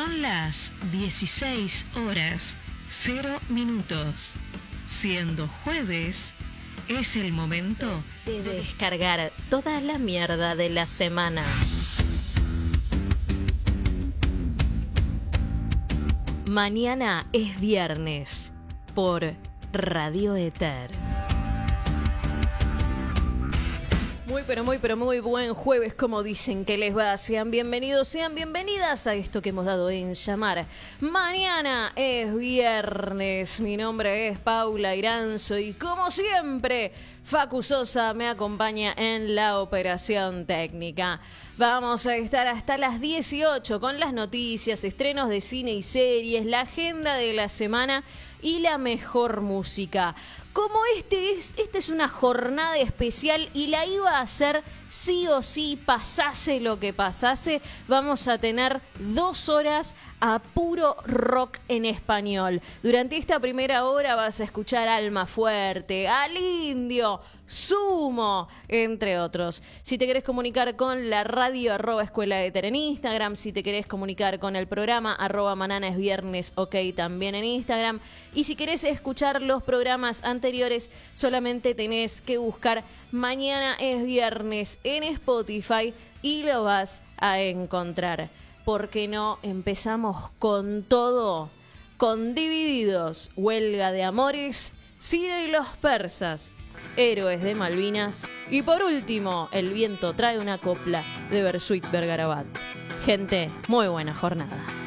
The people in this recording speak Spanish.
Son las 16:00. Siendo jueves, es el momento de descargar toda la mierda de la semana. Mañana es viernes por Radio Éter. Muy buen jueves, como dicen que les va. Sean bienvenidos, sean bienvenidas a esto que hemos dado en llamar Mañana es viernes. Mi nombre es Paula Iranzo y como siempre, Facu Sosa me acompaña en la operación técnica. Vamos a estar hasta las 18 con las noticias, estrenos de cine y series, la agenda de la semana y la mejor música. Como esta es una jornada especial y la iba a hacer sí o sí, pasase lo que pasase, vamos a tener 2 horas a puro rock en español. Durante esta primera hora vas a escuchar Alma Fuerte, Al Indio, Sumo, entre otros. Si te querés comunicar con la radio, @Escuela de Éter en Instagram. Si te querés comunicar con el programa, @Manana es viernes, ok, también en Instagram. Y si querés escuchar los programas anteriores, solamente tenés que buscar Mañana es viernes en Spotify y lo vas a encontrar. ¿Por qué no empezamos con todo? Con Divididos, Huelga de Amores, Ciro y los Persas, Héroes de Malvinas y por último, El viento trae una copla de Bersuit Vergarabat. Gente, muy buena jornada.